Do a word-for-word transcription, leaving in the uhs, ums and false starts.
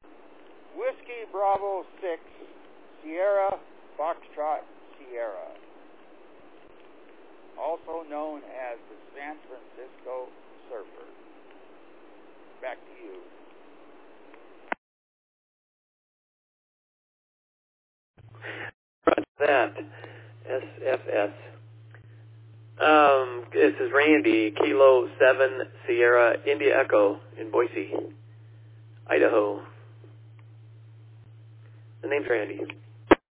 Whiskey Bravo six, Sierra Foxtrot Sierra, also known as the San Francisco Surfer. Back to you. Roger that. S F S. Um, this is Randy, Kilo seven Sierra India Echo in Boise, Idaho. The name's Randy.